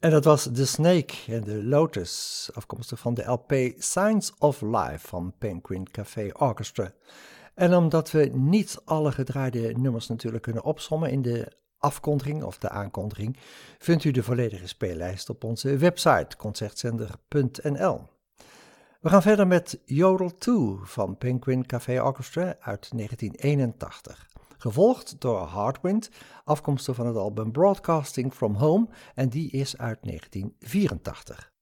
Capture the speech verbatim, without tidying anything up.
En dat was The Snake en The Lotus, afkomstig van de L P Signs of Life van Penguin Café Orchestra. En omdat we niet alle gedraaide nummers natuurlijk kunnen opsommen in de afkondiging of de aankondiging, vindt u de volledige speellijst op onze website concertzender punt n l. We gaan verder met Yodel twee van Penguin Café Orchestra uit negentien eenentachtig. Gevolgd door Heartwind, afkomstig van het album Broadcasting from Home, en die is uit negentien vierentachtig.